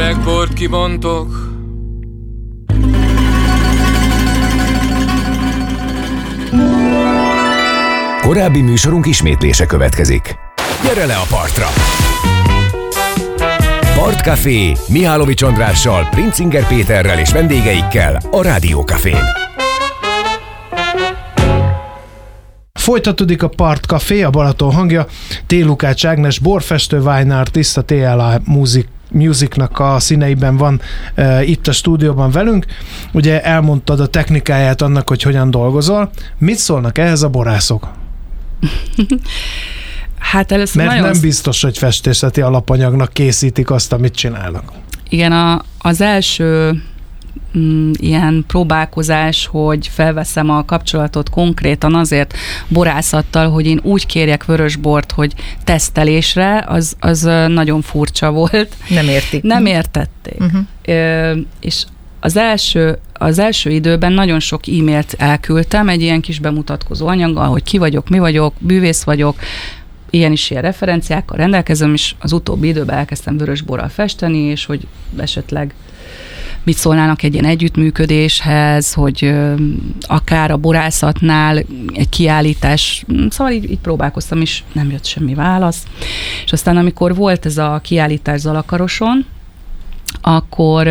Üvegbort kibontok. Korábbi műsorunk ismétlése következik. Gyere le a partra! Partcafé Mihálovics Andrással, Princinger Péterrel és vendégeikkel a Rádiókafén. Folytatódik a Partcafé, a Balaton hangja. T. Lukács Ágnes, borfestő, wine artist, a TLA Musicnak a színeiben van itt a stúdióban velünk. Ugye elmondtad a technikáját annak, hogy hogyan dolgozol. Mit szólnak ehhez a borászok? Hát először mert nem biztos, hogy festészeti alapanyagnak készítik azt, amit csinálnak. Igen, az első ilyen próbálkozás, hogy felveszem a kapcsolatot konkrétan azért borászattal, hogy én úgy kérjek vörösbort, hogy tesztelésre, az nagyon furcsa volt. Nem értik. Nem értették. És az első időben nagyon sok e-mailt elküldtem egy ilyen kis bemutatkozó anyaggal, hogy ki vagyok, mi vagyok, bűvész vagyok, ilyen referenciákkal rendelkezem, és az utóbbi időben elkezdtem vörösborral festeni, és hogy esetleg mit szólnának egy ilyen együttműködéshez, hogy akár a borászatnál egy kiállítás, szóval így próbálkoztam, és nem jött semmi válasz. És aztán amikor volt ez a kiállítás Zalakaroson, akkor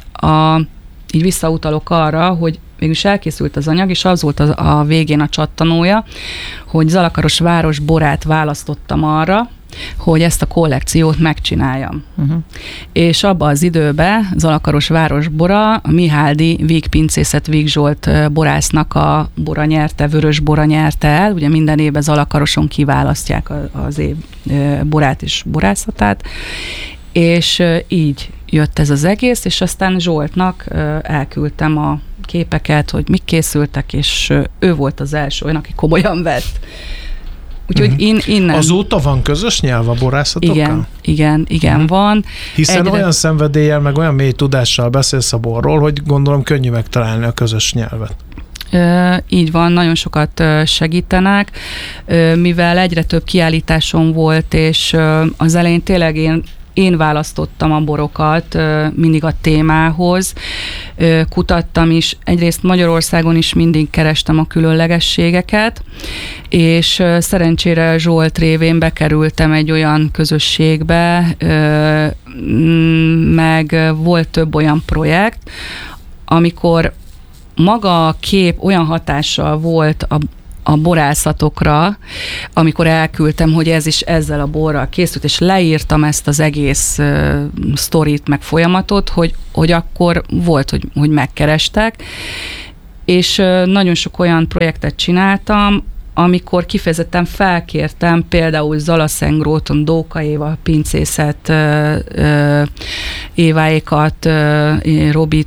így visszautalok arra, hogy mégis elkészült az anyag, és az volt a végén a csattanója, hogy Zalakaros város borát választottam arra, hogy ezt a kollekciót megcsináljam. És abban az időben Zalakaros város bora, a Miháldi Vígpincészet Víg Zsolt borásznak a bora nyerte, vörös bora nyerte el, ugye minden évben Zalakaroson kiválasztják az év borát és borászatát, és így jött ez az egész, és aztán Zsoltnak elküldtem a képeket, hogy mik készültek, és ő volt az első olyan, aki komolyan vett. Úgyhogy innen... Azóta van közös nyelv a borászatokkal? Igen, van. Hiszen olyan szenvedéllyel, meg olyan mély tudással beszélsz a borról, hogy gondolom könnyű megtalálni a közös nyelvet. Így van, nagyon sokat segítenek, mivel egyre több kiállításom volt, és az elején tényleg én választottam a borokat mindig a témához, kutattam is, egyrészt Magyarországon is mindig kerestem a különlegességeket, és szerencsére Zsolt révén bekerültem egy olyan közösségbe, meg volt több olyan projekt, amikor maga a kép olyan hatással volt a borászatokra, amikor elküldtem, hogy ez is ezzel a borral készült, és leírtam ezt az egész sztorit, meg folyamatot, hogy akkor volt, hogy megkerestek, és nagyon sok olyan projektet csináltam, amikor kifejezetten felkértem például Zalaszengróton, Dóka Éva pincészet, Éváékat, Robit,